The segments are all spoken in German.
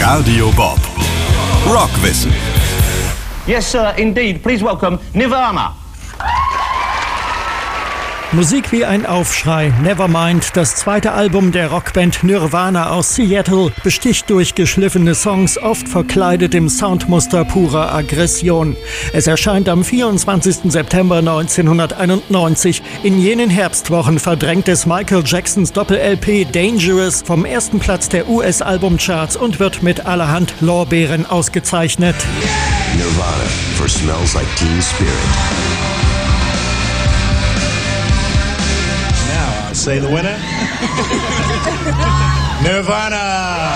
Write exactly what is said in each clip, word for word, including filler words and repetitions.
Radio Bob. Rockwissen. Yes, sir, indeed. Please welcome Nirvana. Musik wie ein Aufschrei. Nevermind, das zweite Album der Rockband Nirvana aus Seattle, besticht durch geschliffene Songs, oft verkleidet im Soundmuster purer Aggression. Es erscheint am vierundzwanzigsten September neunzehnhunderteinundneunzig. In jenen Herbstwochen verdrängt es Michael Jacksons Doppel-L P Dangerous vom ersten Platz der U S-Albumcharts und wird mit allerhand Lorbeeren ausgezeichnet. Nirvana for Smells Like Teen Spirit. Say the winner. Nirvana.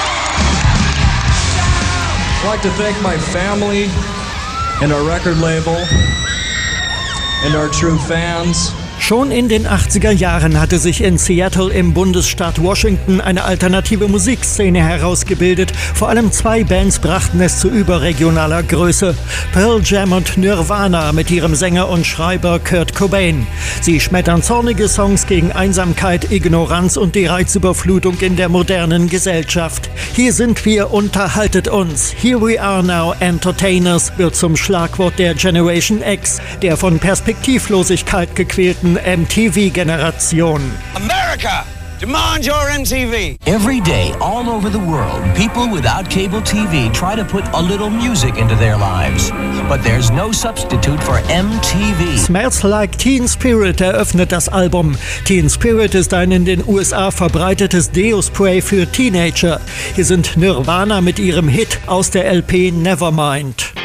I'd like to thank my family and our record label and our true fans. Schon in den achtziger Jahren hatte sich in Seattle im Bundesstaat Washington eine alternative Musikszene herausgebildet. Vor allem zwei Bands brachten es zu überregionaler Größe. Pearl Jam und Nirvana mit ihrem Sänger und Schreiber Kurt Cobain. Sie schmettern zornige Songs gegen Einsamkeit, Ignoranz und die Reizüberflutung in der modernen Gesellschaft. Hier sind wir, unterhaltet uns. Here we are now, entertainers wird zum Schlagwort der Generation X, der von Perspektivlosigkeit gequälten M T V-Generation. America, demand your M T V. Every day, all over the world, people without cable T V try to put a little music into their lives. But there's no substitute for M T V. Smells Like Teen Spirit eröffnet das Album. Teen Spirit ist ein in den U S A verbreitetes Deo-Spray für Teenager. Hier sind Nirvana mit ihrem Hit aus der L P Nevermind.